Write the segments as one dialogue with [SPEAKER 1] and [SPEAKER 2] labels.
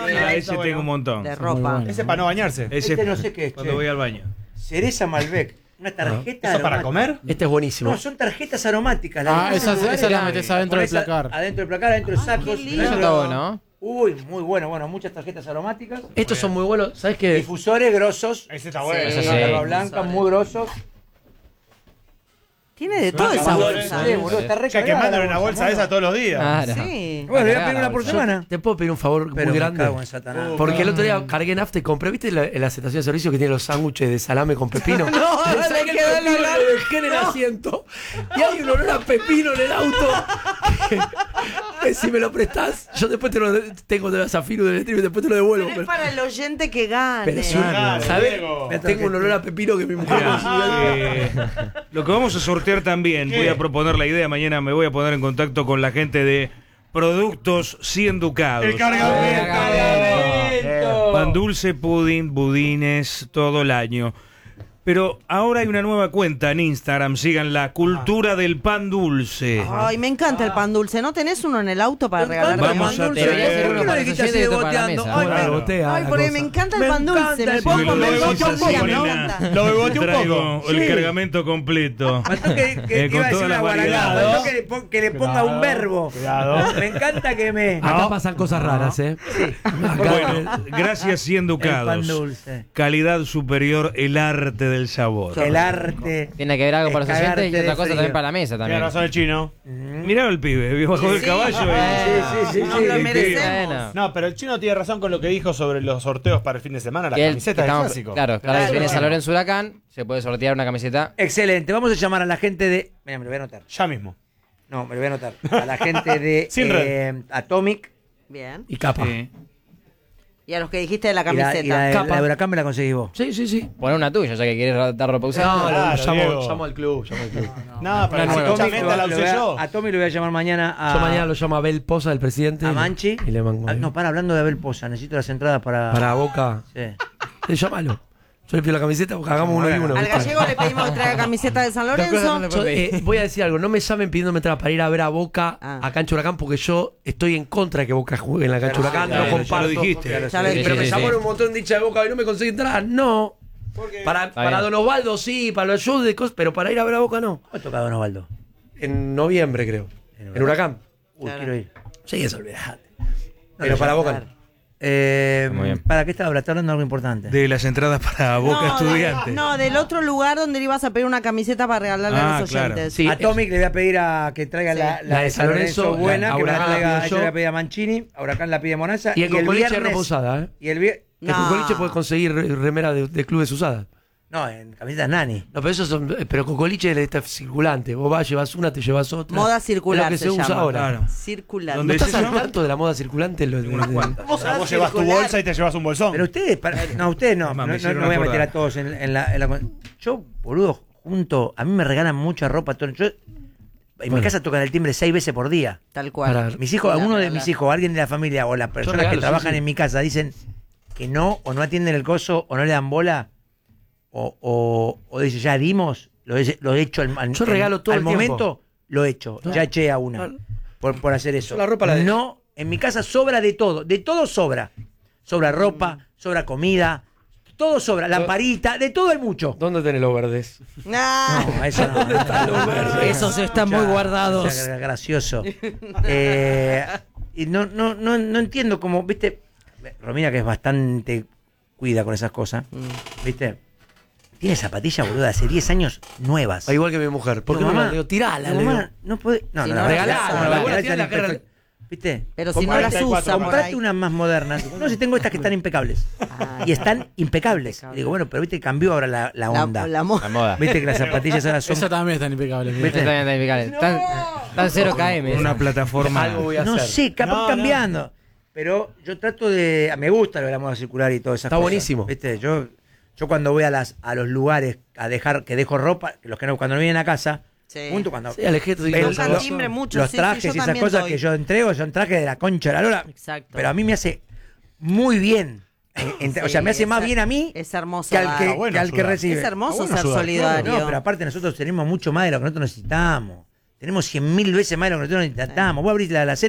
[SPEAKER 1] ese tengo un montón.
[SPEAKER 2] De ropa.
[SPEAKER 3] Bueno.
[SPEAKER 4] Ese para no bañarse.
[SPEAKER 1] Ese
[SPEAKER 5] no sé qué es.
[SPEAKER 1] cuando voy al baño.
[SPEAKER 5] Cereza Malbec. Una tarjeta
[SPEAKER 4] ¿Eso para
[SPEAKER 5] aromática.
[SPEAKER 4] comer?
[SPEAKER 3] Este es buenísimo.
[SPEAKER 5] No, son tarjetas aromáticas.
[SPEAKER 6] Esa la metés adentro del placar.
[SPEAKER 5] Adentro del placar, adentro de sacos.
[SPEAKER 2] qué lindo.
[SPEAKER 6] Eso está bueno.
[SPEAKER 5] Uy, muy bueno. Bueno, muchas tarjetas aromáticas.
[SPEAKER 3] Estos son muy buenos. ¿Sabes qué?
[SPEAKER 5] Difusores grosos.
[SPEAKER 4] Ese está bueno.
[SPEAKER 6] Eso sí.
[SPEAKER 5] Hierba blanca, muy grosos.
[SPEAKER 2] Tiene de todo esa bolsa.
[SPEAKER 5] Sí, boludo, está
[SPEAKER 4] O sea, que
[SPEAKER 5] recargada
[SPEAKER 4] mandan
[SPEAKER 5] la
[SPEAKER 4] una bolsa
[SPEAKER 5] boludo.
[SPEAKER 4] esa todos los días.
[SPEAKER 6] Claro.
[SPEAKER 2] Sí.
[SPEAKER 5] Bueno, le voy a pedir una por
[SPEAKER 6] Yo-
[SPEAKER 5] semana.
[SPEAKER 3] ¿Te puedo pedir un favor
[SPEAKER 5] Pero
[SPEAKER 3] muy
[SPEAKER 5] me
[SPEAKER 3] grande?
[SPEAKER 5] cago en Satanás.
[SPEAKER 3] Porque el otro día cargué nafta y compré, ¿viste la estación de servicio que tiene los sándwiches de salame con pepino?
[SPEAKER 2] No,
[SPEAKER 3] Le
[SPEAKER 2] le
[SPEAKER 3] saqué el
[SPEAKER 2] quedó el
[SPEAKER 3] pepino y
[SPEAKER 2] olor.
[SPEAKER 3] lo dejé en el asiento. Y hay un olor a pepino en el auto. Que si me lo prestás, yo después te lo tengo de Zafiro del stream y después te lo devuelvo.
[SPEAKER 2] Pero es para el oyente que gane.
[SPEAKER 3] Pero sí,
[SPEAKER 4] Claro,
[SPEAKER 3] ¿sabes?
[SPEAKER 4] Diego.
[SPEAKER 3] Tengo un olor a pepino que mi mujer consiguió.
[SPEAKER 1] Lo que vamos a sortear también, voy a proponer la idea, mañana me voy a poner en contacto con la gente de Productos 100 Ducados.
[SPEAKER 4] El cargamento.
[SPEAKER 1] Pan dulce, pudín, budines, todo el año. Pero ahora hay una nueva cuenta en Instagram, sigan la cultura del pan dulce.
[SPEAKER 2] Ay, me encanta el pan dulce. ¿No tenés uno en el auto para regalar?
[SPEAKER 1] Vamos a
[SPEAKER 6] Debería ser
[SPEAKER 1] tener...
[SPEAKER 6] uno para los oyentes y otro para la mesa.
[SPEAKER 5] Ay,
[SPEAKER 3] Bueno,
[SPEAKER 5] pero-
[SPEAKER 3] botea
[SPEAKER 2] Ay,
[SPEAKER 3] la
[SPEAKER 2] porque
[SPEAKER 3] cosa.
[SPEAKER 2] me encanta el
[SPEAKER 5] Me
[SPEAKER 2] pan dulce.
[SPEAKER 5] encanta
[SPEAKER 2] Me
[SPEAKER 5] el
[SPEAKER 2] puedo
[SPEAKER 5] pan
[SPEAKER 2] comer
[SPEAKER 5] dulce.
[SPEAKER 2] mucho
[SPEAKER 5] Lo
[SPEAKER 2] día, me
[SPEAKER 1] beboteé un
[SPEAKER 2] encanta.
[SPEAKER 4] Lo beboteé un
[SPEAKER 1] Traigo
[SPEAKER 4] poco.
[SPEAKER 1] el
[SPEAKER 5] Sí.
[SPEAKER 1] cargamento completo.
[SPEAKER 5] Faltó que
[SPEAKER 1] Con
[SPEAKER 5] iba a decir
[SPEAKER 1] todas
[SPEAKER 5] una
[SPEAKER 1] las
[SPEAKER 5] guarangada.
[SPEAKER 1] variedades.
[SPEAKER 5] Faltó que le ponga un verbo.
[SPEAKER 4] Cuidado.
[SPEAKER 5] Me encanta que me.
[SPEAKER 3] Acá pasan cosas raras, ¿eh? Acá-
[SPEAKER 1] Bueno, gracias 100
[SPEAKER 5] El pan
[SPEAKER 1] Ducados.
[SPEAKER 5] dulce.
[SPEAKER 1] Calidad superior, el arte del sabor.
[SPEAKER 5] El arte.
[SPEAKER 6] Tiene que ver algo para los
[SPEAKER 5] Es
[SPEAKER 6] oyentes y
[SPEAKER 5] cagarte
[SPEAKER 6] otra
[SPEAKER 5] de
[SPEAKER 6] cosa
[SPEAKER 5] frío.
[SPEAKER 6] también para la mesa
[SPEAKER 4] Tiene
[SPEAKER 6] también.
[SPEAKER 4] razón el chino.
[SPEAKER 1] Mirá el pibe, bajó del caballo.
[SPEAKER 5] Sí.
[SPEAKER 2] Nos lo merecemos.
[SPEAKER 6] Bueno.
[SPEAKER 4] No, pero el chino tiene razón con lo que dijo sobre los sorteos para el fin de semana, las
[SPEAKER 6] Que
[SPEAKER 4] camisetas del clásico.
[SPEAKER 6] Claro, cada vez que viene San Lorenzo Huracán, se puede sortear una camiseta.
[SPEAKER 5] Excelente. Vamos a llamar a la gente de. Mira, me lo voy a anotar.
[SPEAKER 4] Ya mismo.
[SPEAKER 5] No, me lo voy a anotar. A la gente de
[SPEAKER 4] Sin red.
[SPEAKER 5] Atomic.
[SPEAKER 2] Bien.
[SPEAKER 3] Y capa.
[SPEAKER 1] Sí.
[SPEAKER 2] Y a los que dijiste de la
[SPEAKER 5] Y la,
[SPEAKER 2] camiseta.
[SPEAKER 5] la de Huracán me la conseguís vos.
[SPEAKER 3] Sí.
[SPEAKER 6] Poner una tuya, ya que quieres dar ropa usada.
[SPEAKER 3] No,
[SPEAKER 4] Claro, Diego.
[SPEAKER 3] llamo al club.
[SPEAKER 4] No, pero
[SPEAKER 6] Una nueva.
[SPEAKER 4] escúchame, la usé yo.
[SPEAKER 5] A Tommy lo voy a llamar mañana a.
[SPEAKER 3] Yo mañana lo llamo a Abel Poza, el presidente.
[SPEAKER 5] a Manchi.
[SPEAKER 3] Y le mango.
[SPEAKER 5] No, para, hablando de Abel Poza, necesito las entradas para.
[SPEAKER 3] Para Boca.
[SPEAKER 5] Sí.
[SPEAKER 3] Llámalo. Yo le pido la camiseta porque hagamos uno y uno.
[SPEAKER 2] Al
[SPEAKER 3] ¿viste?
[SPEAKER 2] gallego le pedimos que traiga camiseta de San Lorenzo.
[SPEAKER 3] Yo, voy a decir algo, no me llamen pidiéndome entradas para ir a ver a Boca
[SPEAKER 2] Ah.
[SPEAKER 3] a Cancha Huracán porque yo estoy en contra de que Boca juegue en la Cancha Huracán,
[SPEAKER 1] claro,
[SPEAKER 3] no
[SPEAKER 1] ya
[SPEAKER 3] comparto.
[SPEAKER 1] lo dijiste.
[SPEAKER 5] Claro,
[SPEAKER 2] Ya lo
[SPEAKER 5] sí.
[SPEAKER 2] dije.
[SPEAKER 3] Pero me
[SPEAKER 6] Sí,
[SPEAKER 3] llamaron
[SPEAKER 6] sí.
[SPEAKER 3] un montón de hinchas de Boca y no me consiguen entradas, no. Para
[SPEAKER 6] bien.
[SPEAKER 3] Don Osvaldo sí, para los shows de cosas, pero para ir a ver a Boca no.
[SPEAKER 5] ¿Cómo toca Don Osvaldo?
[SPEAKER 3] En noviembre creo, en Huracán.
[SPEAKER 5] Uy,
[SPEAKER 2] Claro.
[SPEAKER 5] quiero ir.
[SPEAKER 3] Sí, eso olvidate. Pero para Boca no.
[SPEAKER 6] Muy bien.
[SPEAKER 5] ¿Para qué estaba hablando? Está hablando de algo importante.
[SPEAKER 1] De las entradas para Boca Estudiantes.
[SPEAKER 2] No, del otro lugar donde le ibas a pedir una camiseta para regalarle a los
[SPEAKER 1] claro.
[SPEAKER 2] oyentes.
[SPEAKER 3] Sí,
[SPEAKER 5] a Tomic le voy a pedir a que traiga
[SPEAKER 2] Sí.
[SPEAKER 5] la de San Lorenzo buena,
[SPEAKER 3] a
[SPEAKER 5] que me la
[SPEAKER 3] Huracán
[SPEAKER 5] traiga,
[SPEAKER 3] la pido
[SPEAKER 5] ella
[SPEAKER 3] yo.
[SPEAKER 5] le voy a pedir a Mancini, a Huracán la pide Monaza.
[SPEAKER 3] y el Cocoliche es
[SPEAKER 5] viernes.
[SPEAKER 3] ropa usada, ¿eh?
[SPEAKER 5] Y el viernes.
[SPEAKER 3] En Cocoliche puedes conseguir remera de clubes usadas.
[SPEAKER 5] No, en camisetas Nani.
[SPEAKER 3] No, pero eso son. Pero Cocoliche está circulante. Vos vas, llevas una, te llevas otra.
[SPEAKER 2] Moda circular
[SPEAKER 3] Es lo que se
[SPEAKER 2] se
[SPEAKER 3] usa
[SPEAKER 2] llama.
[SPEAKER 3] ahora.
[SPEAKER 1] Claro.
[SPEAKER 2] Circular.
[SPEAKER 1] ¿Dónde
[SPEAKER 3] ¿No
[SPEAKER 1] es
[SPEAKER 3] estás al
[SPEAKER 1] eso?
[SPEAKER 3] tanto de la moda circulante?
[SPEAKER 1] Unas cuantas.
[SPEAKER 4] O sea, vos llevas tu bolsa y te llevas un bolsón.
[SPEAKER 5] Pero ustedes, no, ustedes no.
[SPEAKER 1] Mamá,
[SPEAKER 5] No,
[SPEAKER 1] me hicieron
[SPEAKER 5] no voy a
[SPEAKER 1] acordar.
[SPEAKER 5] meter a todos en la. Yo, boludo, junto. A mí me regalan mucha ropa. Yo, en mi
[SPEAKER 3] Bueno.
[SPEAKER 5] casa tocan el timbre 6 veces por día.
[SPEAKER 2] Tal cual.
[SPEAKER 3] Para-
[SPEAKER 5] Mis hijos,
[SPEAKER 2] Sí,
[SPEAKER 5] alguno de
[SPEAKER 2] regalar.
[SPEAKER 5] mis hijos, alguien de la familia o las personas
[SPEAKER 3] regalo,
[SPEAKER 5] que trabajan
[SPEAKER 3] sí, sí.
[SPEAKER 5] en mi casa dicen que no, o no atienden el coso, o no le dan bola, o dice ya dimos, lo he hecho
[SPEAKER 3] Yo regalo todo
[SPEAKER 5] al
[SPEAKER 3] el tiempo.
[SPEAKER 5] momento, lo he hecho.
[SPEAKER 3] No.
[SPEAKER 5] Ya eché a una
[SPEAKER 3] No.
[SPEAKER 5] por hacer eso.
[SPEAKER 3] Yo la ropa la dejo.
[SPEAKER 5] No, en mi casa sobra de todo sobra. Sobra ropa, sobra comida, todo sobra, lamparita, de todo hay mucho.
[SPEAKER 3] ¿Dónde tenés los verdes?
[SPEAKER 2] Ah,
[SPEAKER 5] No, eso no.
[SPEAKER 2] esos están muy guardados.
[SPEAKER 5] O sea, gracioso. Y no entiendo cómo, viste, Romina, que es bastante cuida con esas cosas, viste, tiene zapatillas, boluda, hace 10 años nuevas.
[SPEAKER 3] Igual que mi mujer. ¿Por qué
[SPEAKER 5] Digo,
[SPEAKER 3] no
[SPEAKER 5] mamá,
[SPEAKER 3] la digo? Tirala,
[SPEAKER 5] digo,
[SPEAKER 3] le
[SPEAKER 5] mamá,
[SPEAKER 3] digo.
[SPEAKER 5] no puede. No,
[SPEAKER 2] Si
[SPEAKER 5] no,
[SPEAKER 2] no,
[SPEAKER 5] la
[SPEAKER 2] regalala,
[SPEAKER 5] regalala,
[SPEAKER 2] la
[SPEAKER 5] regalala,
[SPEAKER 3] tirala,
[SPEAKER 5] está
[SPEAKER 3] regalala.
[SPEAKER 5] perfecta. ¿Viste?
[SPEAKER 2] Pero si no las
[SPEAKER 4] 44
[SPEAKER 2] usan por
[SPEAKER 5] Comprate
[SPEAKER 2] ahí.
[SPEAKER 5] unas más modernas. No, si tengo estas que están impecables. Y están impecables. Digo, bueno, pero viste, cambió ahora la onda.
[SPEAKER 2] La moda.
[SPEAKER 6] La moda.
[SPEAKER 5] Viste que las zapatillas ahora son.
[SPEAKER 6] Esa también está impecable.
[SPEAKER 5] ¿Viste?
[SPEAKER 6] Esa también está impecable. Están 0 km.
[SPEAKER 1] Una plataforma.
[SPEAKER 3] Algo voy a
[SPEAKER 5] No
[SPEAKER 3] hacer.
[SPEAKER 5] sé, capaz
[SPEAKER 4] No,
[SPEAKER 5] cambiando. Pero yo trato de. Me gusta lo de la moda circular y todas esas
[SPEAKER 3] Está
[SPEAKER 5] cosas.
[SPEAKER 3] buenísimo.
[SPEAKER 5] ¿Viste? Yo cuando voy a los lugares a dejar que dejo ropa, que los que no, cuando no vienen a casa,
[SPEAKER 2] Sí.
[SPEAKER 5] junto cuando.
[SPEAKER 3] Sí, Alejito, sí,
[SPEAKER 5] ven
[SPEAKER 3] lo
[SPEAKER 2] Tocan
[SPEAKER 3] usaba.
[SPEAKER 2] timbre mucho.
[SPEAKER 5] los
[SPEAKER 2] sí,
[SPEAKER 5] trajes
[SPEAKER 2] sí, yo
[SPEAKER 5] y esas
[SPEAKER 2] también
[SPEAKER 5] cosas
[SPEAKER 2] doy.
[SPEAKER 5] que yo entrego son trajes de la concha de la lora.
[SPEAKER 2] Exacto.
[SPEAKER 5] Pero a mí me hace muy bien. O sea, me hace más bien a mí
[SPEAKER 2] Es hermoso.
[SPEAKER 5] que al
[SPEAKER 2] dar.
[SPEAKER 5] que,
[SPEAKER 4] bueno
[SPEAKER 5] que al que
[SPEAKER 4] sudar.
[SPEAKER 5] recibe.
[SPEAKER 2] Es hermoso
[SPEAKER 4] Está bueno
[SPEAKER 2] ser
[SPEAKER 4] sudar,
[SPEAKER 2] solidario.
[SPEAKER 5] No, pero aparte nosotros tenemos mucho más de lo que nosotros necesitamos. Tenemos 100.000 veces más de lo que nosotros necesitamos. Vos abrís la alacena,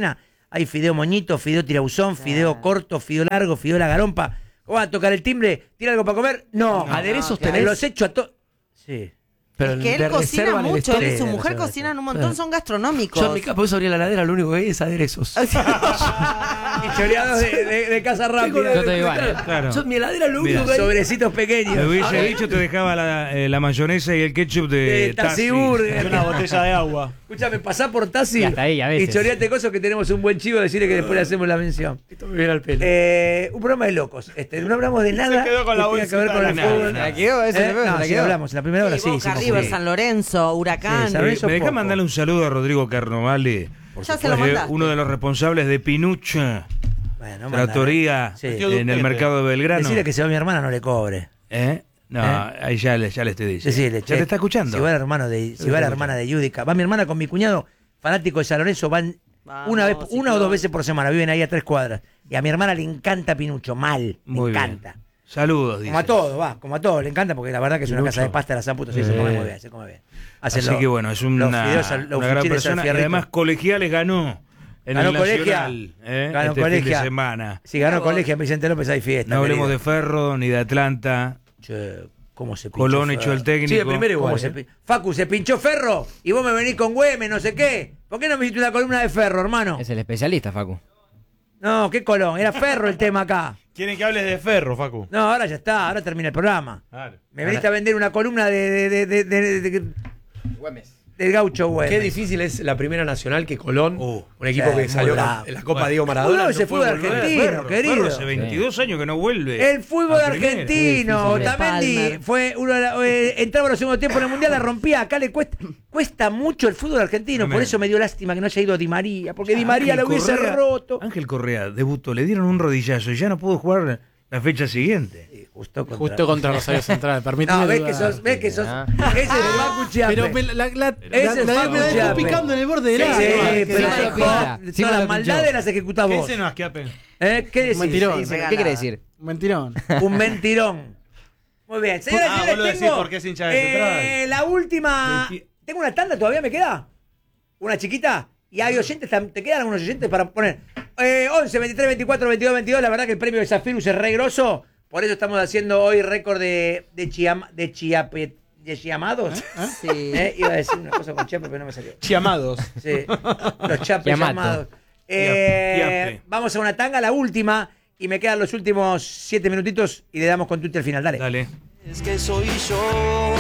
[SPEAKER 5] hay fideo moñito, fideo tirauzón, fideo corto, fideo largo, fideo la garompa. ¿Cómo va a tocar el timbre? ¿Tiene algo para comer? No.
[SPEAKER 3] ¿Aderezos
[SPEAKER 5] Claro.
[SPEAKER 3] tenés?
[SPEAKER 5] Los echo a todos. Sí.
[SPEAKER 3] Pero
[SPEAKER 2] Es que
[SPEAKER 3] de
[SPEAKER 2] él cocina
[SPEAKER 3] reserva en el
[SPEAKER 2] mucho, él y
[SPEAKER 3] stock.
[SPEAKER 2] su
[SPEAKER 5] Sí,
[SPEAKER 2] mujer
[SPEAKER 5] reserva,
[SPEAKER 2] cocinan un
[SPEAKER 3] sí.
[SPEAKER 2] montón, son gastronómicos.
[SPEAKER 3] Yo en mi casa, por eso abrí la heladera, lo único que hay es aderezos.
[SPEAKER 5] Y choreados de casa rápida.
[SPEAKER 6] Yo estoy igual,
[SPEAKER 1] Claro.
[SPEAKER 3] Yo en mi heladera lo único
[SPEAKER 1] Mira,
[SPEAKER 3] que hay.
[SPEAKER 5] Sobrecitos pequeños.
[SPEAKER 1] Me hubiese dicho, te dejaba la mayonesa y el ketchup de
[SPEAKER 5] Tassi
[SPEAKER 1] Tassi.
[SPEAKER 5] Burger.
[SPEAKER 4] Y una botella de agua.
[SPEAKER 5] Escúchame, pasá por Tassi
[SPEAKER 6] Y hasta ahí, a veces.
[SPEAKER 5] y choreate cosas que tenemos un buen chivo, decirle que después le hacemos la mención.
[SPEAKER 3] Esto me viene al pelo.
[SPEAKER 5] Un programa de locos. No hablamos de nada
[SPEAKER 4] quedó con la
[SPEAKER 5] que tenga que ver
[SPEAKER 4] bolsita
[SPEAKER 5] con
[SPEAKER 4] de
[SPEAKER 5] el
[SPEAKER 4] nada,
[SPEAKER 5] fútbol.
[SPEAKER 1] nada.
[SPEAKER 6] ¿La quedó? ¿Eso se fue?
[SPEAKER 5] No,
[SPEAKER 6] ¿La
[SPEAKER 5] sí,
[SPEAKER 6] quedó?
[SPEAKER 5] hablamos. En la primera hora sí.
[SPEAKER 2] Boca,
[SPEAKER 5] hicimos
[SPEAKER 2] River,
[SPEAKER 5] sí.
[SPEAKER 2] San Lorenzo, Huracán.
[SPEAKER 5] Sí, San Lorenzo.
[SPEAKER 1] ¿Me deja
[SPEAKER 5] poco.
[SPEAKER 1] mandarle un saludo a Rodrigo Carnovale?
[SPEAKER 2] Ya se lo mandaste.
[SPEAKER 1] Uno de los responsables de Pinucha,
[SPEAKER 5] Bueno,
[SPEAKER 1] tratoría
[SPEAKER 5] Sí.
[SPEAKER 1] en el mercado de Belgrano.
[SPEAKER 5] Decirle que si va mi hermana no le cobre.
[SPEAKER 1] No,
[SPEAKER 5] ¿Eh?
[SPEAKER 1] ahí ya le estoy diciendo.
[SPEAKER 5] Decirle,
[SPEAKER 1] ¿Ya
[SPEAKER 5] che,
[SPEAKER 1] te está escuchando?
[SPEAKER 5] Si va la hermana de Yudica. Va mi hermana con mi cuñado, fanático de San Lorenzo, van
[SPEAKER 2] Vamos,
[SPEAKER 5] una o
[SPEAKER 2] Ciclón.
[SPEAKER 5] 2 veces por semana. Viven ahí a 3 cuadras. Y a mi hermana le encanta Pinucho, mal.
[SPEAKER 1] Muy
[SPEAKER 5] le
[SPEAKER 1] bien.
[SPEAKER 5] encanta.
[SPEAKER 1] Saludos, dice.
[SPEAKER 5] Como a todo, como a todo, le encanta porque la verdad que es una casa de pasta de la San Puto, sí, se come muy bien, se come bien. Hacen
[SPEAKER 1] Así que bueno, es una,
[SPEAKER 5] los fideos al- los
[SPEAKER 1] una gran
[SPEAKER 5] fuchiles al
[SPEAKER 1] persona. Y
[SPEAKER 5] fierrito.
[SPEAKER 1] además Colegiales ganó en
[SPEAKER 5] Ganó
[SPEAKER 1] el
[SPEAKER 5] Colegia,
[SPEAKER 1] Nacional
[SPEAKER 5] ganó
[SPEAKER 1] este fin
[SPEAKER 5] Colegia.
[SPEAKER 1] de semana.
[SPEAKER 5] Si ganó Colegia en Vicente López hay fiesta.
[SPEAKER 1] No hablemos
[SPEAKER 5] querido.
[SPEAKER 1] de Ferro ni de Atlanta.
[SPEAKER 5] Che, ¿cómo se pinchó
[SPEAKER 1] Colón
[SPEAKER 5] Ferro?
[SPEAKER 1] echó el técnico.
[SPEAKER 3] Sí, de primero
[SPEAKER 5] ¿Cómo
[SPEAKER 3] igual.
[SPEAKER 5] se Facu, se pinchó Ferro y vos me venís con Güemes, no sé qué. ¿Por qué no me hiciste una columna de Ferro, hermano?
[SPEAKER 6] Es el especialista, Facu.
[SPEAKER 5] No, ¿qué Colón? Era Ferro el tema acá.
[SPEAKER 4] Quieren que hables de Ferro, Facu.
[SPEAKER 5] No, ahora ya está, ahora termina el programa.
[SPEAKER 4] Claro.
[SPEAKER 5] Me veniste a vender una columna del gaucho Güemes.
[SPEAKER 3] Qué difícil es la Primera Nacional que Colón, un equipo
[SPEAKER 5] sí,
[SPEAKER 3] que
[SPEAKER 5] muy
[SPEAKER 3] salió
[SPEAKER 5] bravo.
[SPEAKER 3] en la Copa
[SPEAKER 1] Bueno.
[SPEAKER 3] Diego Maradona.
[SPEAKER 5] Ese fútbol
[SPEAKER 3] puede volver.
[SPEAKER 5] argentino,
[SPEAKER 1] Ferro,
[SPEAKER 5] querido.
[SPEAKER 1] Ferro hace 22 años que no vuelve.
[SPEAKER 5] El fútbol
[SPEAKER 1] a primera.
[SPEAKER 5] argentino.
[SPEAKER 2] Sí, sí, sí.
[SPEAKER 5] Otamendi
[SPEAKER 2] Palmer.
[SPEAKER 5] fue uno de entraba en los segundo tiempo en el mundial, la rompía. Acá le cuesta mucho el fútbol argentino. Por
[SPEAKER 1] Tremendo.
[SPEAKER 5] eso me dio lástima que no haya ido Di María, porque Di María lo hubiese roto.
[SPEAKER 1] Ángel Correa debutó, le dieron un rodillazo y ya no pudo jugar la fecha siguiente.
[SPEAKER 5] Justo
[SPEAKER 7] Justo contra Rosario Central, permíteme
[SPEAKER 5] No, ves
[SPEAKER 7] dudar.
[SPEAKER 5] que sos.
[SPEAKER 6] Ah.
[SPEAKER 5] Ese es el Facu Chiappe.
[SPEAKER 7] Pero me la
[SPEAKER 5] Ese es Facu
[SPEAKER 7] me la dejó
[SPEAKER 5] Chiappe.
[SPEAKER 7] picando en el borde del
[SPEAKER 5] Sí,
[SPEAKER 7] área.
[SPEAKER 5] pero
[SPEAKER 6] Sí, me lo
[SPEAKER 5] todas
[SPEAKER 6] pincha. Sí, me
[SPEAKER 5] las
[SPEAKER 6] lo
[SPEAKER 5] maldades
[SPEAKER 6] pinchó.
[SPEAKER 5] las ejecutás
[SPEAKER 4] ¿Qué
[SPEAKER 5] vos.
[SPEAKER 4] se nos Asquiape?
[SPEAKER 5] ¿Qué decís?
[SPEAKER 7] Mentirón.
[SPEAKER 5] Sí,
[SPEAKER 6] ¿Qué quiere decir?
[SPEAKER 7] Mentirón.
[SPEAKER 5] Un mentirón. Muy bien. Señoras y
[SPEAKER 4] Ah,
[SPEAKER 5] señores,
[SPEAKER 4] vos lo decís
[SPEAKER 5] tengo
[SPEAKER 4] porque es hincha de Central.
[SPEAKER 5] la última. ¿Tengo una tanda todavía? ¿Me queda? ¿Una chiquita? Y hay oyentes, ¿te quedan algunos oyentes para poner? 11, 23, 24, 22, 22. La verdad que el premio de Zafirus es re grosso. Por eso estamos haciendo hoy récord de chiamados.
[SPEAKER 2] Sí.
[SPEAKER 5] Iba a decir una cosa con Chiappe, pero no me salió.
[SPEAKER 4] Chiamados.
[SPEAKER 5] Sí, los chapes
[SPEAKER 6] Chiamato.
[SPEAKER 5] llamados.
[SPEAKER 1] Chiappe.
[SPEAKER 5] Vamos a una tanga, la última, y me quedan los últimos 7 minutitos y le damos con Twitter al final. Dale.
[SPEAKER 1] Dale.
[SPEAKER 8] Es que soy yo.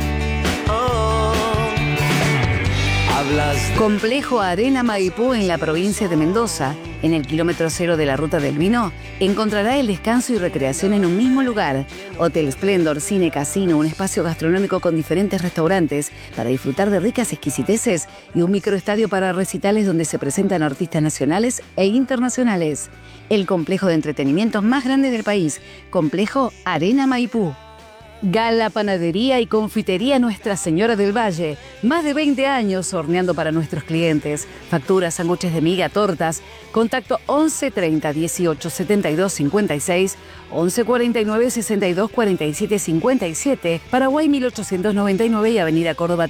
[SPEAKER 8] Hablas
[SPEAKER 9] Complejo Arena Maipú en la provincia de Mendoza, en el kilómetro 0 de la Ruta del Vino, encontrará el descanso y recreación en un mismo lugar. Hotel Splendor, cine, casino, un espacio gastronómico con diferentes restaurantes para disfrutar de ricas exquisiteces y un microestadio para recitales donde se presentan artistas nacionales e internacionales. El complejo de entretenimientos más grande del país, Complejo Arena Maipú. Gala Panadería y Confitería Nuestra Señora del Valle. Más de 20 años horneando para nuestros clientes. Facturas, sándwiches de miga, tortas. Contacto 11 30 18 72 56, 11 49 62 47 57, Paraguay 1899 y Avenida Córdoba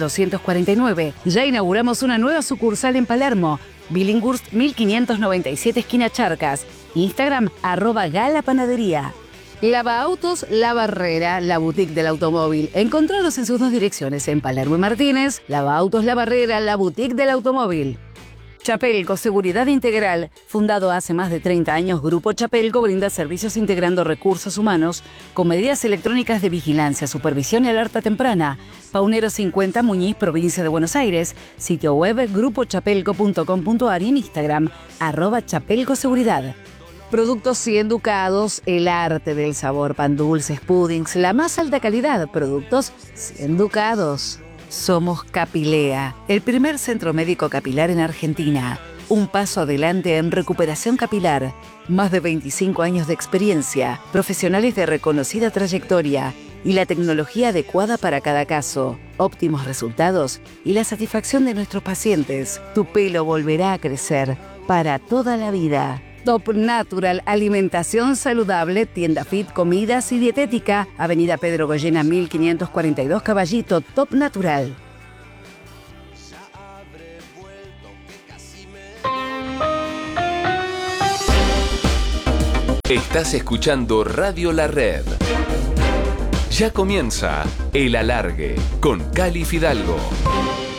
[SPEAKER 9] 3249. Ya inauguramos una nueva sucursal en Palermo. Billinghurst 1597 esquina Charcas. Instagram @Gala Panadería. Lava Autos La Barrera, la boutique del automóvil. Encontraros en sus 2 direcciones, en Palermo y Martínez. Lava Autos La Barrera, la boutique del automóvil. Chapelco, seguridad integral. Fundado hace más de 30 años, Grupo Chapelco brinda servicios integrando recursos humanos con medidas electrónicas de vigilancia, supervisión y alerta temprana. Paunero 50, Muñiz, provincia de Buenos Aires. Sitio web grupochapelco.com.ar y en Instagram @chapelcoseguridad. Productos 100 Ducados, el arte del sabor, pan dulces, puddings, la más alta calidad. Productos 100 Ducados. Somos Capilea, el primer centro médico capilar en Argentina. Un paso adelante en recuperación capilar. Más de 25 años de experiencia, profesionales de reconocida trayectoria y la tecnología adecuada para cada caso. Óptimos resultados y la satisfacción de nuestros pacientes. Tu pelo volverá a crecer para toda la vida. Top Natural, alimentación saludable, tienda fit, comidas y dietética. Avenida Pedro Goyena 1542 Caballito, Top Natural.
[SPEAKER 10] Estás escuchando Radio La Red. Ya comienza El Alargue con Cali Fidalgo.